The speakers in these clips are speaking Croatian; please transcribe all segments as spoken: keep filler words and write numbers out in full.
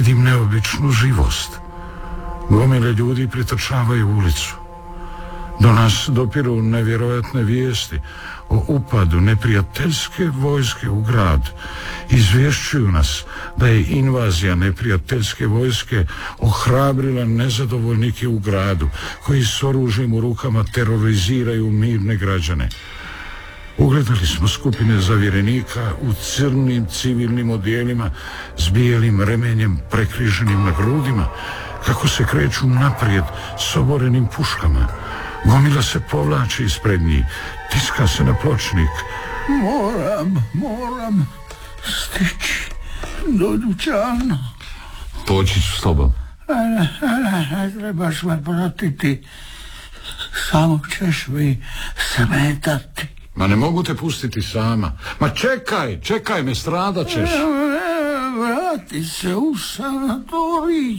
vidim neobičnu živost. Gomile ljudi pritrčavaju u ulicu. Do nas dopiru nevjerojatne vijesti o upadu neprijateljske vojske u grad. Izvješćuju nas da je invazija neprijateljske vojske ohrabrila nezadovoljnike u gradu, koji s oružjem u rukama teroriziraju mirne građane. Ugledali smo skupine zavjerenika u crnim civilnim odijelima s bijelim remenjem prekriženim na grudima, kako se kreću naprijed s oborenim puškama. Gomila se povlači ispred njih, tiska se na pločnik. Moram, moram stići do dućana. Poći ću s tobom. Ne, ne, ne trebaš me pratiti. Samo ćeš mi smetati. Ma ne mogu te pustiti sama. Ma čekaj, čekaj me, stradat ćeš. Vrati se u sanatorij.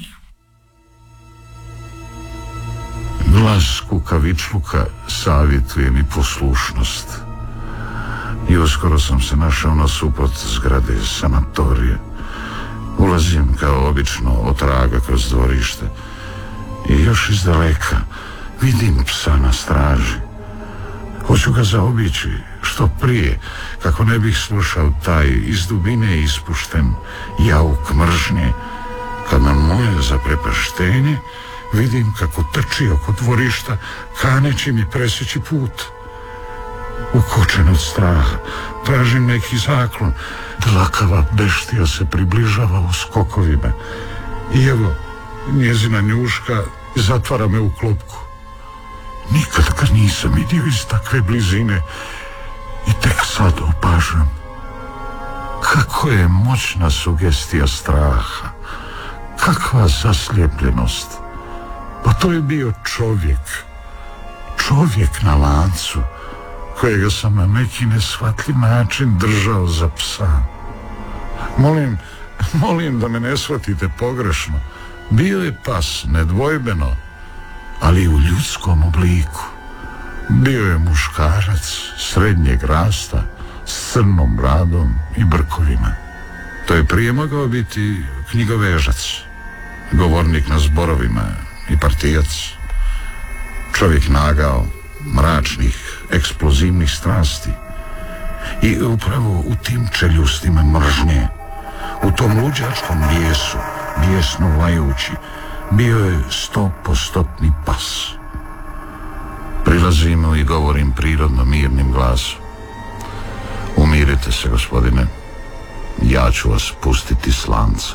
Glas kukavičluka savjetuje mi poslušnost. I uskoro sam se našao na supot zgrade sanatorija. Ulazim kao obično otraga kroz dvorište i još iz daleka vidim psa na straži. Hoću ga zaobići što prije, kako ne bih slušao taj iz dubine ispušten jauk mržnje, kad na moje zaprepaštenje vidim kako trči oko dvorišta, kaneći mi presjeći put. Ukočen od straha, tražim neki zaklon. Dlakava beštija se približava u skokovima. I evo, njezina njuška zatvara me u klopku. Nikad ga nisam vidio iz takve blizine i tek sad opažam kako je moćna sugestija straha, kakva zaslijepljenost. Pa to je bio čovjek, čovjek na lancu, kojega sam na neki neshvatljiv način držao za psa. Molim, molim da me ne shvatite pogrešno. Bio je pas, nedvojbeno, ali u ljudskom obliku. Bio je muškarac srednjeg rasta, s crnom bradom i brkovima. To je prije mogao biti knjigovežac, govornik na zborovima i partijac. Čovjek nagao, mračnih, eksplozivnih strasti. I upravo u tim čeljustima mržnje, u tom luđačkom bijesu, bijesno lajući, bio je stopostotni pas. Prilazimo i govorim prirodno mirnim glasom. Umirite se, gospodine, ja ću vas pustiti s lanca.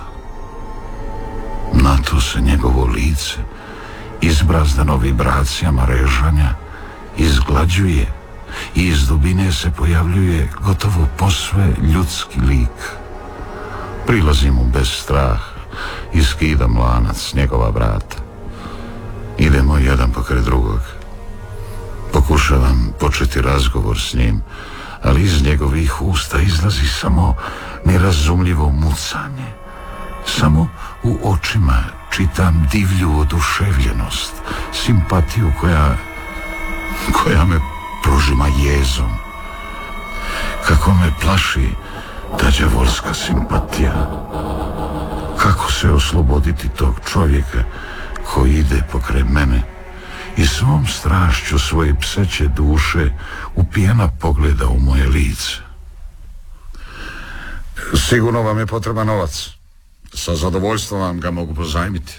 Na to se njegovo lice, izbrazdano vibracijama režanja, izglađuje i iz dubine se pojavljuje gotovo posve ljudski lik. Prilazim mu bez straha i skidam lanac s njegova vrata. Idemo jedan pokraj drugog. Pokušavam početi razgovor s njim, ali iz njegovih usta izlazi samo nerazumljivo mucanje. Samo u očima čitam divlju oduševljenost, simpatiju koja, koja me prožima jezom. Kako me plaši ta đavolska simpatija. Kako se osloboditi tog čovjeka koji ide pokraj mene i svom strašću svoje pseće duše upijena pogleda u moje lice. Sigurno vam je potreban novac. Sa zadovoljstvom vam ga mogu pozajmiti.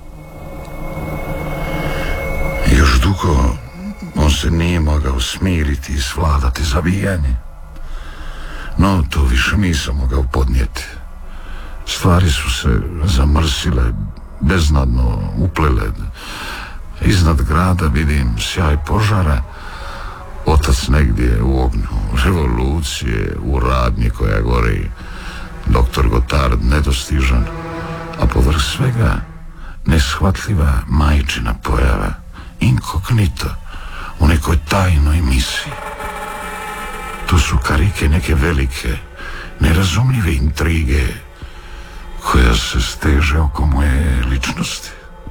Još dugo on se nije mogao smiriti i svladati zavijanje. No, to više nisam mogao podnijeti. Stvari su se zamrsile, beznadno uplele. Iznad grada vidim sjaj požara, otac negdje u ognju revolucije, u radnji koja gori, doktor Gotard nedostižan, a povrh svega neshvatljiva majčina pojava, inkognito, u nekoj tajnoj misiji. To su karike neke velike, nerazumljive intrige koja se steže oko moje ličnosti.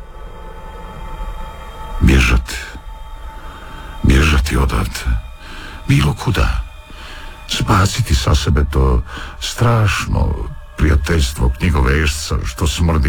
Bježati, bježati odavde, bilo kuda, spasiti sa sebe to strašno prijateljstvo knjigovežca što smrdi